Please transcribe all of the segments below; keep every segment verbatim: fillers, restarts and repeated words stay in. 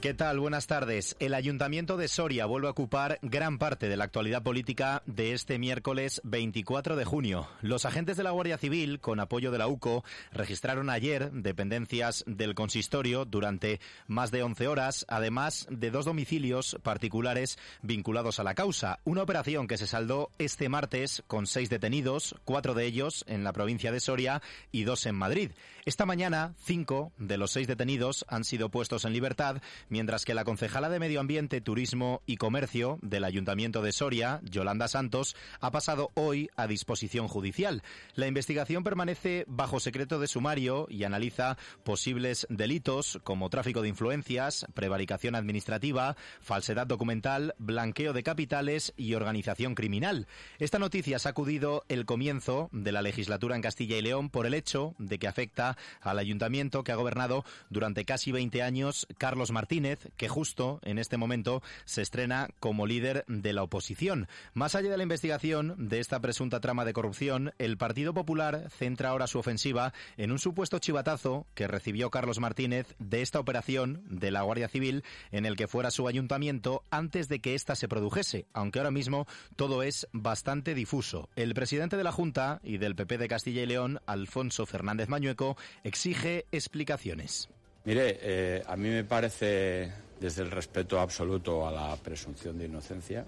¿Qué tal? Buenas tardes. El Ayuntamiento de Soria vuelve a ocupar gran parte de la actualidad política de este miércoles veinticuatro de junio. Los agentes de la Guardia Civil, con apoyo de la U C O, registraron ayer dependencias del consistorio durante más de once horas, además de dos domicilios particulares vinculados a la causa. Una operación que se saldó este martes con seis detenidos, cuatro de ellos en la provincia de Soria y dos en Madrid. Esta mañana, cinco de los seis detenidos han sido puestos en libertad, mientras que la concejala de Medio Ambiente, Turismo y Comercio del Ayuntamiento de Soria, Yolanda Santos, ha pasado hoy a disposición judicial. La investigación permanece bajo secreto de sumario y analiza posibles delitos como tráfico de influencias, prevaricación administrativa, falsedad documental, blanqueo de capitales y organización criminal. Esta noticia ha sacudido el comienzo de la legislatura en Castilla y León por el hecho de que afecta al ayuntamiento que ha gobernado durante casi veinte años Carlos Martínez, que justo en este momento se estrena como líder de la oposición. Más allá de la investigación de esta presunta trama de corrupción, el Partido Popular centra ahora su ofensiva en un supuesto chivatazo que recibió Carlos Martínez de esta operación de la Guardia Civil en el que fuera su ayuntamiento antes de que ésta se produjese, aunque ahora mismo todo es bastante difuso. El presidente de la Junta y del P P de Castilla y León, Alfonso Fernández Mañueco, exige explicaciones. Mire, eh, a mí me parece, desde el respeto absoluto a la presunción de inocencia,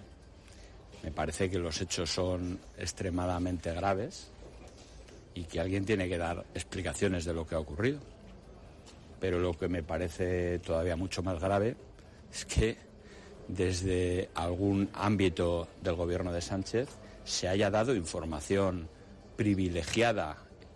me parece que los hechos son extremadamente graves y que alguien tiene que dar explicaciones de lo que ha ocurrido. Pero lo que me parece todavía mucho más grave es que desde algún ámbito del gobierno de Sánchez se haya dado información privilegiada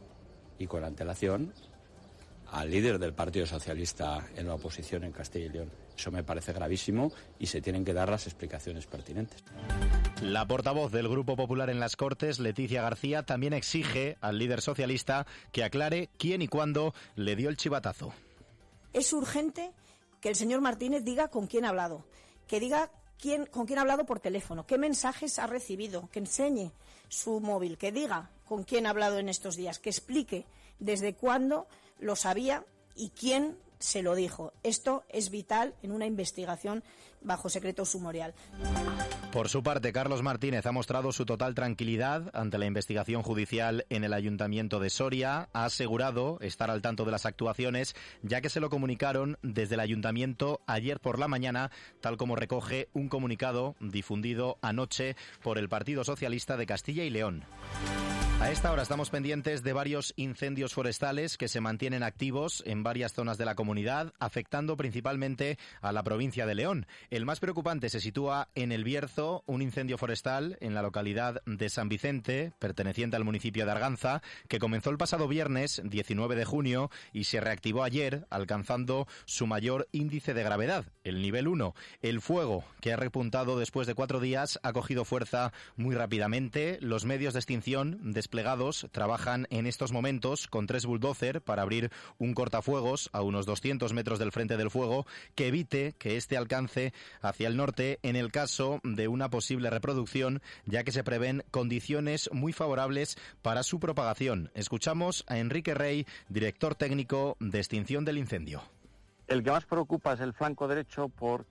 y con antelación al líder del Partido Socialista en la oposición en Castilla y León. Eso me parece gravísimo y se tienen que dar las explicaciones pertinentes. La portavoz del Grupo Popular en las Cortes, Leticia García, también exige al líder socialista que aclare quién y cuándo le dio el chivatazo. Es urgente que el señor Martínez diga con quién ha hablado, que diga quién, con quién ha hablado por teléfono, qué mensajes ha recibido, que enseñe su móvil, que diga con quién ha hablado en estos días, que explique desde cuándo lo sabía y quién se lo dijo. Esto es vital en una investigación bajo secreto sumarial. Por su parte, Carlos Martínez ha mostrado su total tranquilidad ante la investigación judicial en el Ayuntamiento de Soria. Ha asegurado estar al tanto de las actuaciones, ya que se lo comunicaron desde el Ayuntamiento ayer por la mañana, tal como recoge un comunicado difundido anoche por el Partido Socialista de Castilla y León. A esta hora estamos pendientes de varios incendios forestales que se mantienen activos en varias zonas de la comunidad, afectando principalmente a la provincia de León. El más preocupante se sitúa en El Bierzo, un incendio forestal en la localidad de San Vicente, perteneciente al municipio de Arganza, que comenzó el pasado viernes diecinueve de junio y se reactivó ayer, alcanzando su mayor índice de gravedad, el nivel uno. El fuego, que ha repuntado después de cuatro días, ha cogido fuerza muy rápidamente. Los medios de extinción desplegados trabajan en estos momentos con tres bulldozer para abrir un cortafuegos a unos doscientos metros del frente del fuego que evite que este alcance hacia el norte en el caso de una posible reproducción, ya que se prevén condiciones muy favorables para su propagación. Escuchamos a Enrique Rey, director técnico de extinción del incendio. El que más preocupa es el flanco derecho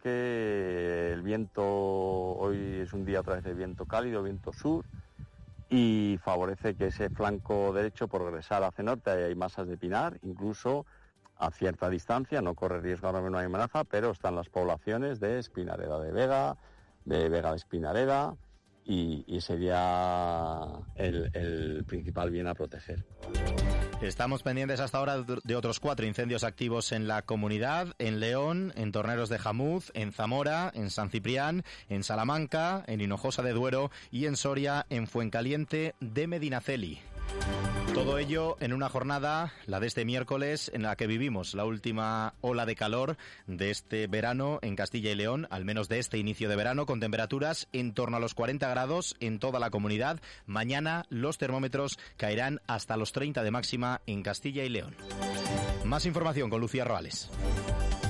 porque el viento, hoy es un día otra vez de viento cálido, viento sur, y favorece que ese flanco derecho progresara hacia norte. Hay masas de pinar, incluso a cierta distancia, no corre riesgo, ahora no hay amenaza, pero están las poblaciones de Espinareda de Vega, de Vega de Espinareda, y, y sería el, el principal bien a proteger. Estamos pendientes hasta ahora de otros cuatro incendios activos en la comunidad, en León, en Torneros de Jamuz, en Zamora, en San Ciprián, en Salamanca, en Hinojosa de Duero y en Soria, en Fuencaliente de Medinaceli. Todo ello en una jornada, la de este miércoles, en la que vivimos la última ola de calor de este verano en Castilla y León, al menos de este inicio de verano, con temperaturas en torno a los cuarenta grados en toda la comunidad. Mañana los termómetros caerán hasta los treinta de máxima en Castilla y León. Más información con Lucía Roales.